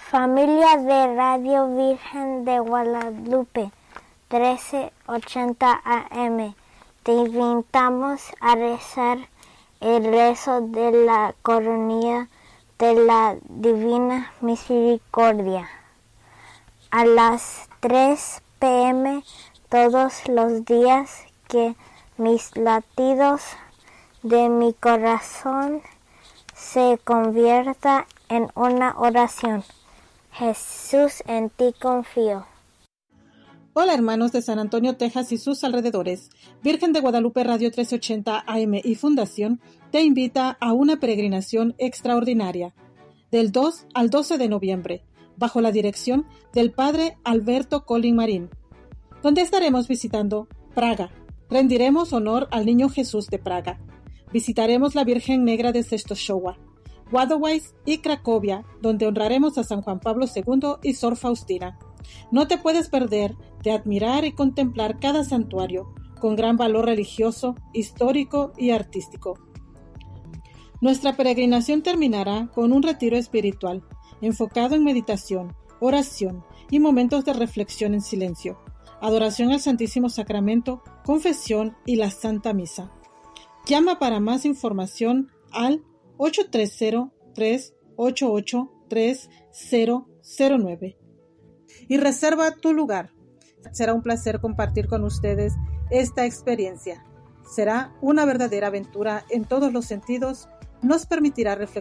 Familia de Radio Virgen de Guadalupe 1380 AM, te invitamos a rezar el rezo de la coronilla de la Divina Misericordia a las 3 p.m. todos los días, que mis latidos de mi corazón se convierta en una oración. Jesús, en ti confío. Hola hermanos de San Antonio, Texas y sus alrededores. Virgen de Guadalupe Radio 1380 AM y Fundación te invita a una peregrinación extraordinaria del 2 al 12 de noviembre, bajo la dirección del Padre Alberto Colin Marín, donde estaremos visitando Praga. Rendiremos honor al Niño Jesús de Praga. Visitaremos la Virgen Negra de Częstochowa, Wadowice y Cracovia, donde honraremos a San Juan Pablo II y Sor Faustina. No te puedes perder de admirar y contemplar cada santuario, con gran valor religioso, histórico y artístico. Nuestra peregrinación terminará con un retiro espiritual, enfocado en meditación, oración y momentos de reflexión en silencio, adoración al Santísimo Sacramento, confesión y la Santa Misa. Llama para más información al 830-388-3009 y reserva tu lugar. Será un placer compartir con ustedes esta experiencia. Será una verdadera aventura en todos los sentidos. Nos permitirá reflexionar